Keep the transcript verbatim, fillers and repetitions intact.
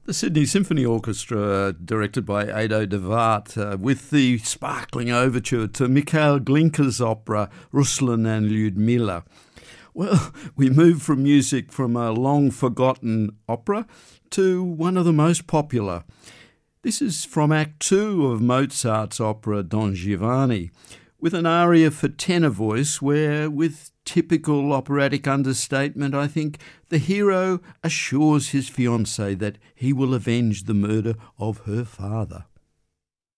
The Sydney Symphony Orchestra, directed by Ado de Waart, uh, with the sparkling overture to Mikhail Glinka's opera Ruslan and Lyudmila. Well, we move from music from a long-forgotten opera to one of the most popular. This is from Act Two of Mozart's opera Don Giovanni, with an aria for tenor voice where, with typical operatic understatement, I think, the hero assures his fiancée that he will avenge the murder of her father.